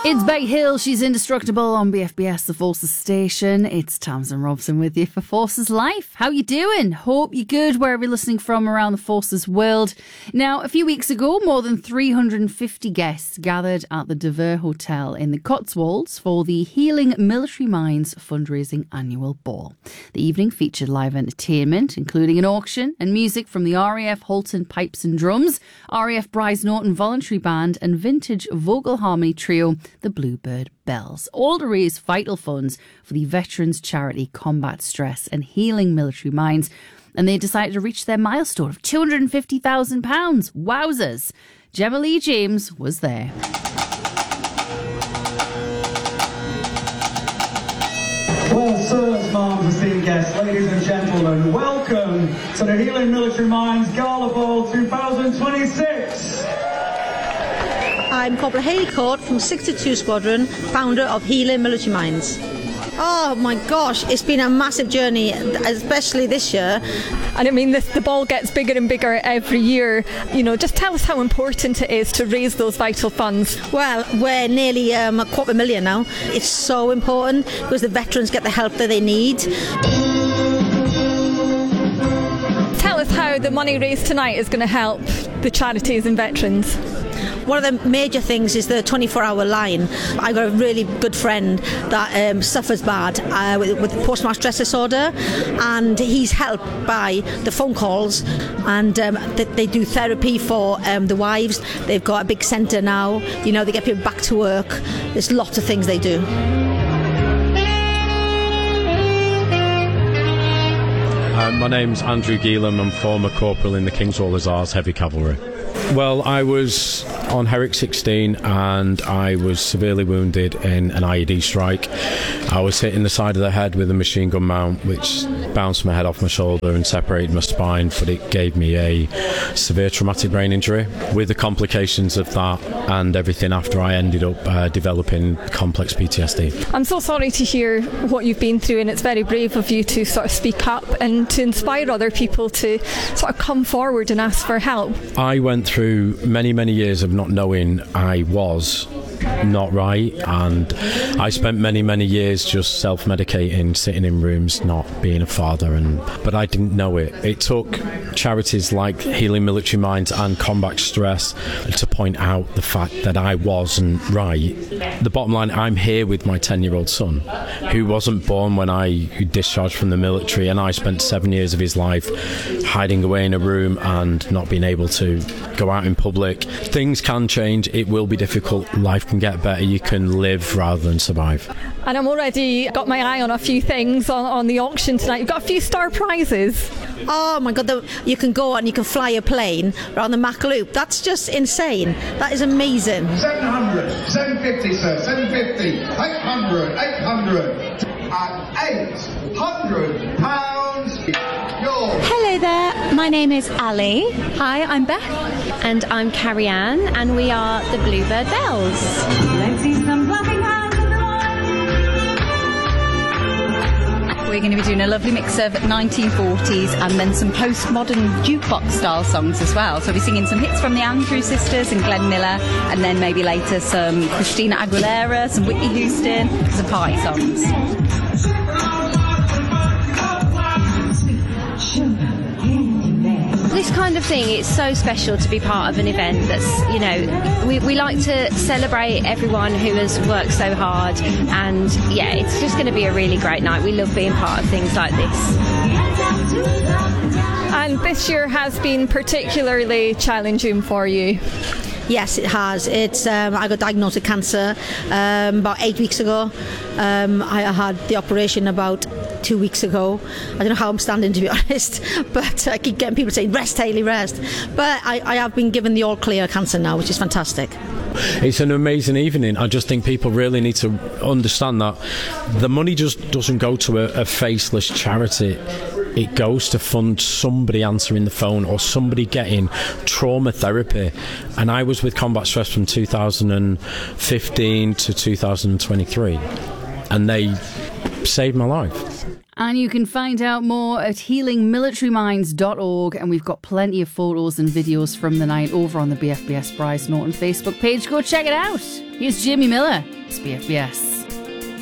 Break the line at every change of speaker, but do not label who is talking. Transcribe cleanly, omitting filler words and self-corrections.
It's Becky Hill, she's indestructible on BFBS, the Forces station. It's Tamsin Robson with you for Forces Life. How you doing? Hope you're good wherever you're listening from around the Forces world. Now, a few weeks ago, more than 350 guests gathered at the De Vere Hotel in the Cotswolds for the Healing Military Minds fundraising annual ball. The evening featured live entertainment, including an auction and music from the RAF Halton Pipes and Drums, RAF Bryce Norton Voluntary Band and vintage vocal harmony trio, the Bluebird Bells, all to raise vital funds for the veterans charity Combat Stress and Healing Military Minds. And they decided to reach their milestone of £250,000. Wowzers. Gemma Lee James was there.
Well, sirs, mums, esteemed guests, ladies and gentlemen, welcome to the Healing Military Minds Gala Ball 2026.
I'm Corporal Hayley Court from 62 Squadron, founder of Healing Military Minds. Oh my gosh, it's been a massive journey, especially this year.
And I mean, the ball gets bigger and bigger every year. You know, just tell us how important it is to raise those vital funds.
Well, we're nearly a $250,000 now. It's so important because the veterans get the help that they need.
Tell us how the money raised tonight is going to help the charities and veterans.
One of the major things is the 24-hour line. I've got a really good friend that suffers bad with post-traumatic stress disorder, and he's helped by the phone calls, and they do therapy for the wives. They've got a big centre now. You know, they get people back to work. There's lots of things they do.
My name's Andrew Geelan. I'm former corporal in the Kingswall Hussars Heavy Cavalry. Well, I was on Herrick 16 and I was severely wounded in an IED strike. I was hit in the side of the head with a machine gun mount, which bounced my head off my shoulder and separated my spine, but it gave me a severe traumatic brain injury. With the complications of that and everything after, I ended up developing complex PTSD.
I'm so sorry to hear what you've been through, and it's very brave of you to sort of speak up and to inspire other people to sort of come forward and ask for help.
I went through many, many years of not knowing I was not right, and I spent many, many years just self-medicating, sitting in rooms, not being a father, but I didn't know it. It took charities like Healing Military Minds and Combat Stress to point out the fact that I wasn't right. The bottom line, I'm here with my 10-year-old son, who wasn't born when I discharged from the military, and I spent 7 years of his life hiding away in a room and not being able to go out in public. Things can change, it will be difficult, life can get better, you can live rather than survive.
And I'm already got my eye on a few things on the auction tonight. You've got a few star prizes.
Oh my God, you can go and you can fly a plane around the Mach Loop. That's just insane. That is amazing.
700, 750, sir, 750, 800, 800, and £800.
Hello there, my name is Ali. Hi, I'm Beth. And I'm Carrie Ann, and we are the Bluebird Bells. Let's see some clapping hands in the line.
We're going to be doing a lovely mix of 1940s and then some postmodern jukebox style songs as well. So we'll be singing some hits from the Andrews Sisters and Glenn Miller, and then maybe later some Christina Aguilera, some Whitney Houston, some party songs.
This kind of thing, it's so special to be part of an event that's, you know, we like to celebrate everyone who has worked so hard, and yeah, it's just going to be a really great night. We love being part of things like this.
And this year has been particularly challenging for you.
Yes, it has. I got diagnosed with cancer about 8 weeks ago. I had the operation about 2 weeks ago. I don't know how I'm standing, to be honest, but I keep getting people saying, rest, Hayley, rest. But I have been given the all clear cancer now, which is fantastic.
It's an amazing evening. I just think people really need to understand that the money just doesn't go to a faceless charity. It goes to fund somebody answering the phone or somebody getting trauma therapy. And I was with Combat Stress from 2015 to 2023, and they saved my life.
And you can find out more at healingmilitaryminds.org, and we've got plenty of photos and videos from the night over on the BFBS Bryce Norton Facebook page. Go check it out. Here's Jimmy Miller. It's BFBS.